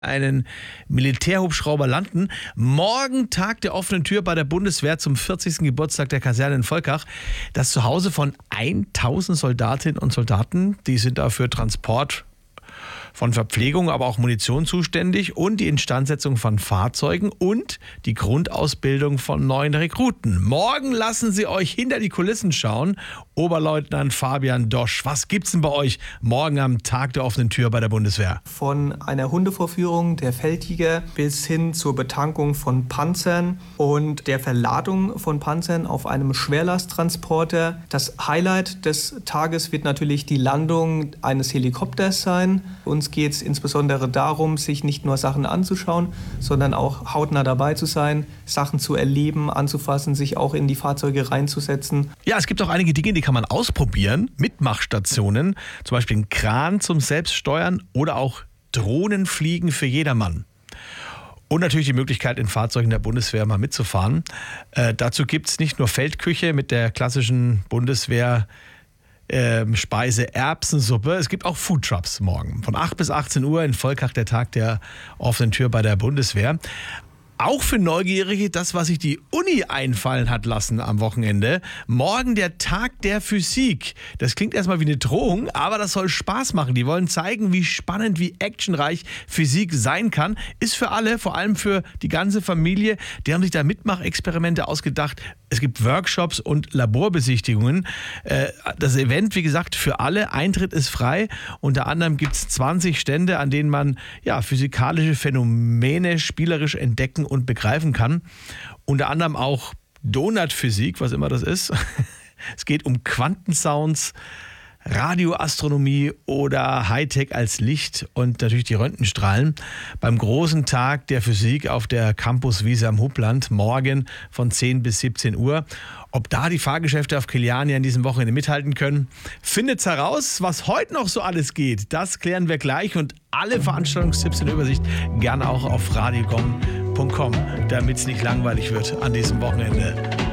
einen Militärhubschrauber landen. Morgen Tag der offenen Tür bei der Bundeswehr zum 40. Geburtstag der Kaserne in Volkach. Das Zuhause von 1000 Soldatinnen und Soldaten. Die sind da für Transport von Verpflegung, aber auch Munition zuständig und die Instandsetzung von Fahrzeugen und die Grundausbildung von neuen Rekruten. Morgen lassen Sie euch hinter die Kulissen schauen. Oberleutnant Fabian Dosch, was gibt's denn bei euch morgen am Tag der offenen Tür bei der Bundeswehr? Von einer Hundevorführung der Feldjäger bis hin zur Betankung von Panzern und der Verladung von Panzern auf einem Schwerlasttransporter. Das Highlight des Tages wird natürlich die Landung eines Helikopters sein. Uns geht es insbesondere darum, sich nicht nur Sachen anzuschauen, sondern auch hautnah dabei zu sein, Sachen zu erleben, anzufassen, sich auch in die Fahrzeuge reinzusetzen. Ja, es gibt auch einige Dinge, die kann man ausprobieren. Mitmachstationen, zum Beispiel ein Kran zum Selbststeuern oder auch Drohnenfliegen für jedermann. Und natürlich die Möglichkeit, in Fahrzeugen der Bundeswehr mal mitzufahren. Dazu gibt es nicht nur Feldküche mit der klassischen Bundeswehr Speise Erbsensuppe. Es gibt auch Foodtrucks morgen. Von 8 bis 18 Uhr in Volkach, der Tag der offenen Tür bei der Bundeswehr. Auch für Neugierige, das, was sich die Uni einfallen hat lassen am Wochenende. Morgen der Tag der Physik. Das klingt erstmal wie eine Drohung, aber das soll Spaß machen. Die wollen zeigen, wie spannend, wie actionreich Physik sein kann. Ist für alle, vor allem für die ganze Familie. Die haben sich da Mitmachexperimente ausgedacht. Es gibt Workshops und Laborbesichtigungen. Das Event, wie gesagt, für alle. Eintritt ist frei. Unter anderem gibt es 20 Stände, an denen man physikalische Phänomene spielerisch entdecken und begreifen kann. Unter anderem auch Donutphysik, was immer das ist. Es geht um Quantensounds, Radioastronomie oder Hightech als Licht und natürlich die Röntgenstrahlen beim großen Tag der Physik auf der Campuswiese am Hubland morgen von 10 bis 17 Uhr. Ob da die Fahrgeschäfte auf Kiliania in diesem Wochenende mithalten können, findet's heraus. Was heute noch so alles geht, das klären wir gleich und alle Veranstaltungstipps in Übersicht gerne auch auf radiogong.com, damit es nicht langweilig wird an diesem Wochenende.